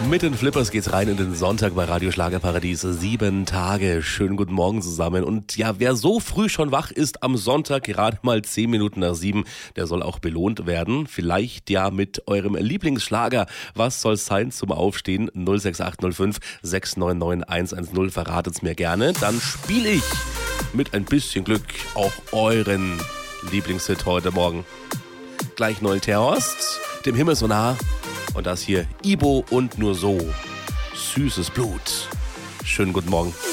Mit den Flippers geht's rein in den Sonntag bei Radio Schlagerparadies. 7 Tage. Schönen guten Morgen zusammen. Und ja, wer so früh schon wach ist am Sonntag, gerade mal 10 Minuten nach 7, der soll auch belohnt werden. Vielleicht ja mit eurem Lieblingsschlager. Was soll's sein zum Aufstehen? 06805 699 110. Verratet's mir gerne. Dann spiele ich mit ein bisschen Glück auch euren Lieblingshit heute Morgen. Gleich Neuterhorst, dem Himmel so nah. Und das hier Ibo und nur so. Süßes Blut. Schönen guten Morgen.